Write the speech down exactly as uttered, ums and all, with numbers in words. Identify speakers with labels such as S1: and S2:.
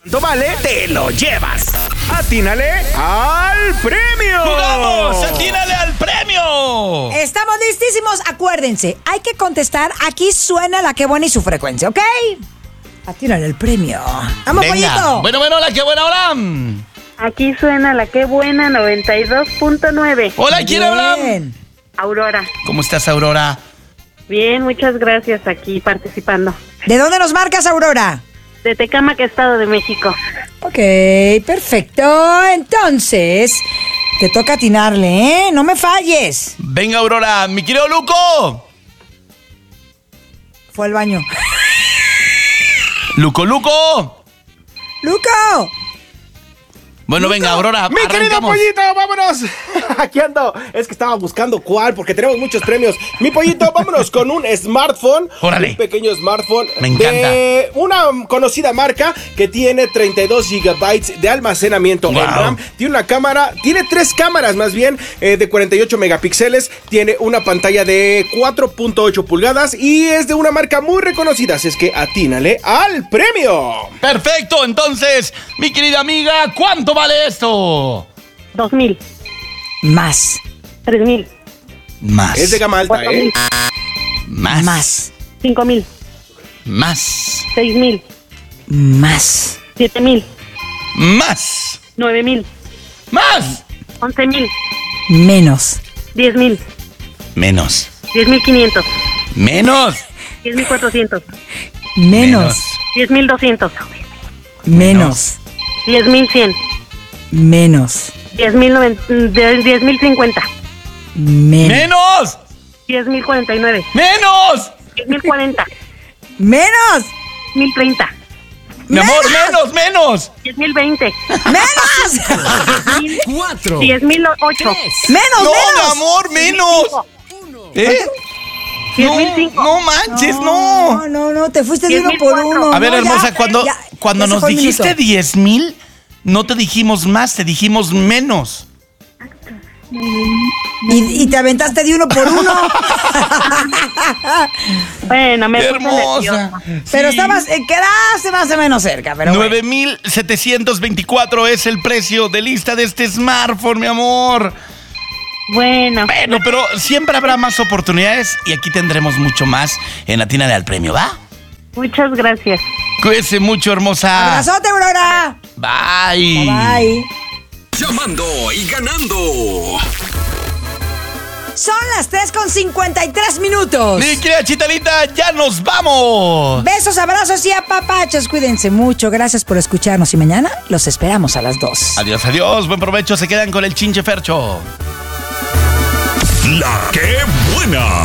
S1: ¿Cuánto vale? Te lo llevas. ¡Atínale al premio!
S2: ¡Jugamos! ¡Atínale al premio!
S3: Estamos listísimos. Acuérdense, hay que contestar. Aquí suena la que buena y su frecuencia, ¿ok? Atínale el premio. ¡Vamos,
S2: Venga.
S3: pollito!
S2: Bueno, bueno, la que buena, hola.
S4: Aquí suena la que buena noventa y dos punto nueve.
S2: Hola, ¿quién habla?
S3: Bien.
S4: Aurora.
S2: ¿Cómo estás, Aurora?
S4: Bien, muchas gracias aquí participando.
S3: ¿De dónde nos marcas, Aurora?
S4: De Tecámac, Estado de México.
S3: Ok, perfecto. Entonces, te toca atinarle, ¿eh? No me falles.
S2: Venga, Aurora. Mi querido Luco.
S3: Fue al baño.
S2: Luco, Luco.
S3: ¡Luco!
S2: Bueno, venga, Aurora,
S1: ¡Mi querido
S2: arrancamos.
S1: pollito, vámonos! Aquí ando. Es que estaba buscando cuál, porque tenemos muchos premios. Mi pollito, vámonos con un smartphone.
S2: Órale.
S1: Un pequeño smartphone.
S2: Me encanta.
S1: De una conocida marca que tiene treinta y dos gigabytes de almacenamiento
S2: Wow.
S1: en RAM. Tiene una cámara, tiene tres cámaras más bien, eh, de cuarenta y ocho megapíxeles. Tiene una pantalla de cuatro punto ocho pulgadas y es de una marca muy reconocida. Así es que atínale al premio.
S2: Perfecto, entonces, mi querida amiga, ¿cuánto vale esto?
S4: Dos mil.
S3: Más.
S4: Tres mil.
S2: Más.
S1: Es de gama alta,
S4: Cuatro mil.
S1: ¿eh?
S2: Más.
S3: Más.
S4: Cinco mil.
S2: Más.
S4: Seis mil.
S3: Más.
S4: Siete mil.
S2: Más.
S4: Nueve mil.
S2: Más.
S4: Once mil.
S3: Menos.
S4: Diez mil.
S2: Menos.
S4: Diez mil quinientos.
S2: Menos.
S4: Diez mil cuatrocientos.
S3: Menos.
S4: Diez mil doscientos.
S3: Menos.
S4: Diez mil cien.
S3: Menos.
S4: Diez mil noventa. Diez mil cincuenta.
S3: Menos.
S2: Menos.
S4: Diez mil cuarenta y nueve.
S2: Menos.
S4: Diez mil cuarenta.
S3: Menos.
S4: Mil treinta.
S2: Mi amor, menos, menos.
S4: Diez mil veinte.
S3: Menos.
S5: Cuatro.
S4: Diez mil ocho.
S3: Menos.
S2: No, mi
S3: Menos.
S2: amor, menos. ¿Eh?
S4: Diez
S2: No,
S4: mil cinco.
S2: no manches, no.
S3: No, no, no, te fuiste de
S4: Diez
S3: uno
S4: mil
S3: por
S4: cuatro.
S3: uno.
S2: A ver,
S3: No, ya,
S2: hermosa, cuando,
S3: ya,
S2: cuando
S3: ya se
S2: nos
S3: fue el
S2: dijiste
S3: minuto.
S2: diez mil, no te dijimos más, te dijimos menos.
S3: Y, y te aventaste de uno por uno.
S4: Bueno, me
S2: Qué
S4: puse nerviosa.
S2: hermosa.
S3: Pero
S2: Sí.
S3: estabas, eh, quedaste más o menos cerca, pero bueno.
S2: nueve mil setecientos veinticuatro es el precio de lista de este smartphone, mi amor.
S4: Bueno,
S2: Bueno, pero siempre habrá más oportunidades y aquí tendremos mucho más en Atínale al Premio, ¿va?
S4: muchas gracias.
S2: Cuídese mucho, hermosa.
S3: Abrazote, Aurora.
S2: Bye.
S3: Bye.
S5: Llamando y ganando.
S3: Son las tres con cincuenta y tres minutos.
S2: Mi querida Chitalita, ya nos vamos.
S3: Besos, abrazos y apapachos. Cuídense mucho. Gracias por escucharnos y mañana los esperamos a las dos.
S2: Adiós, adiós. Buen provecho. Se quedan con el Chinche Fercho.
S5: La que buena.